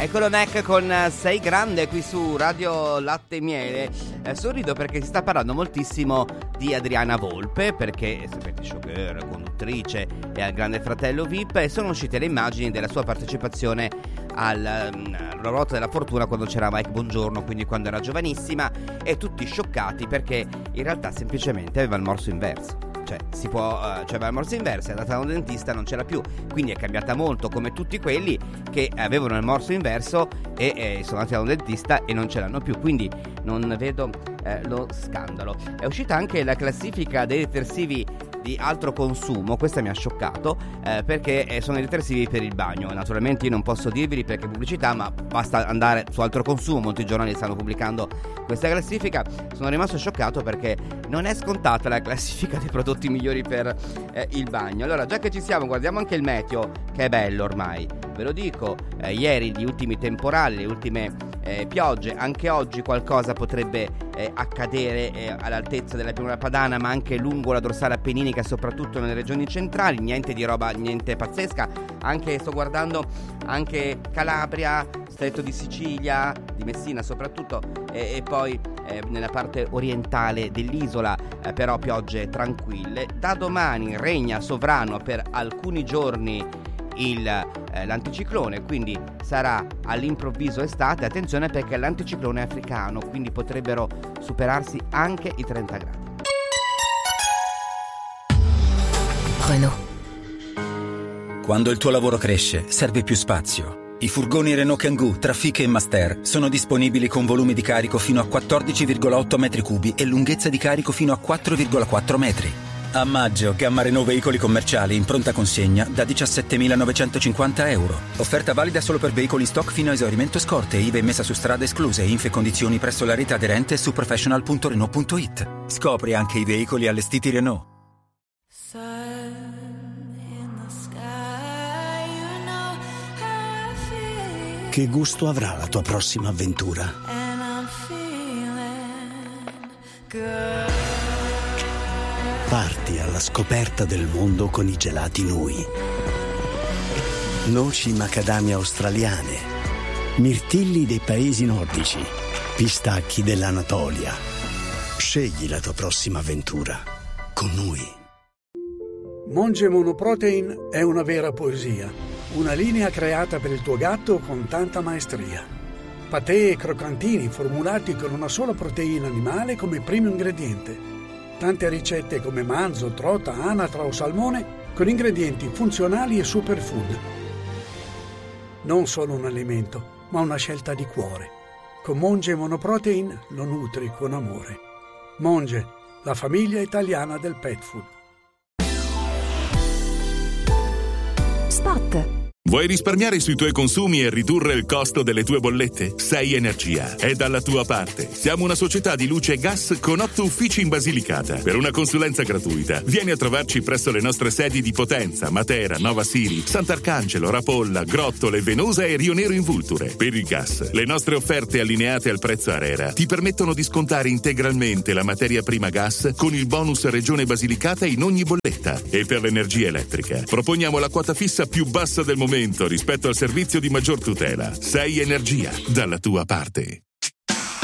Eccolo Neck con Sei Grande qui su Radio Latte e Miele. Sorrido perché si sta parlando moltissimo di Adriana Volpe, perché sapete, showgirl, conduttrice e al Grande Fratello VIP, e sono uscite le immagini della sua partecipazione all'Orologio della Fortuna quando c'era Mike Bongiorno, quindi quando era giovanissima, e tutti scioccati perché in realtà semplicemente aveva il morso inverso. Cioè aveva il morso inverso, è andata da un dentista, non c'era più, quindi è cambiata molto, come tutti quelli che avevano il morso inverso e sono andati da un dentista e non ce l'hanno più, quindi non vedo lo scandalo. È uscita anche la classifica dei detersivi di altro consumo, questa mi ha scioccato, perché sono i detersivi per il bagno. Naturalmente io non posso dirveli perché è pubblicità, ma basta andare su altro consumo, molti giornali stanno pubblicando questa classifica. Sono rimasto scioccato perché non è scontata la classifica dei prodotti migliori per il bagno. Allora, già che ci siamo, guardiamo anche il meteo, che è bello ormai, ve lo dico. Ieri gli ultimi temporali, le ultime piogge, anche oggi qualcosa potrebbe accadere all'altezza della pianura padana, ma anche lungo la dorsale appenninica, soprattutto nelle regioni centrali. Niente di roba, niente pazzesca. Anche sto guardando anche Calabria, Stretto di Sicilia, di Messina soprattutto, e poi nella parte orientale dell'isola, però piogge tranquille. Da domani regna sovrano per alcuni giorni l'anticiclone, quindi sarà all'improvviso estate. Attenzione perché l'anticiclone è africano, quindi potrebbero superarsi anche i 30 gradi. Renault. Quando il tuo lavoro cresce, serve più spazio. I furgoni Renault Kangoo, Trafic e Master sono disponibili con volumi di carico fino a 14,8 metri cubi e lunghezza di carico fino a 4,4 metri. A maggio, gamma Renault veicoli commerciali in pronta consegna da 17.950 euro. Offerta valida solo per veicoli in stock fino a esaurimento scorte, IVA e messa su strada escluse, info e condizioni presso la rete aderente su professional.renault.it. Scopri anche i veicoli allestiti Renault. Che gusto avrà la tua prossima avventura? Parti alla scoperta del mondo con i gelati Nui. Noci macadamia australiane, mirtilli dei paesi nordici, pistacchi dell'Anatolia. Scegli la tua prossima avventura con Nui. Monge Monoprotein è una vera poesia. Una linea creata per il tuo gatto con tanta maestria. Patè e croccantini formulati con una sola proteina animale come primo ingrediente. Tante ricette come manzo, trota, anatra o salmone con ingredienti funzionali e superfood. Non solo un alimento, ma una scelta di cuore. Con Monge Monoprotein lo nutri con amore. Monge, la famiglia italiana del pet food. Spot. Vuoi risparmiare sui tuoi consumi e ridurre il costo delle tue bollette? Sei Energia è dalla tua parte. Siamo una società di luce e gas con 8 uffici in Basilicata. Per una consulenza gratuita, vieni a trovarci presso le nostre sedi di Potenza, Matera, Nova Siri, Sant'Arcangelo, Rapolla, Grottole, Venosa e Rio Nero in Vulture. Per il gas, le nostre offerte allineate al prezzo ARERA ti permettono di scontare integralmente la materia prima gas con il bonus Regione Basilicata in ogni bolletta. E per l'energia elettrica, proponiamo la quota fissa più bassa del momento rispetto al servizio di maggior tutela. Sei Energia, dalla tua parte.